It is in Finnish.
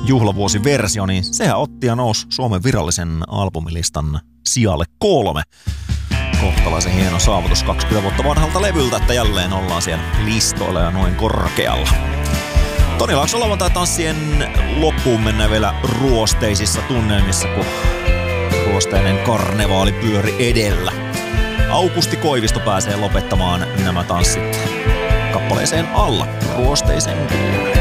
juhlavuosiversio, niin sehän otti ja nousi Suomen virallisen albumilistan sijalle 3. Kohtalaisen hieno saavutus 20 vuotta vanhalta levyltä, että jälleen ollaan siellä listoilla ja noin korkealla. Toni Laakson lauantai-tanssien loppuun mennään vielä ruosteisissa tunnelmissa, kun ruosteinen karnevaali pyöri edellä. Aukusti Koivisto pääsee lopettamaan nämä tanssit kappaleeseen Alla ruosteisen kuulen.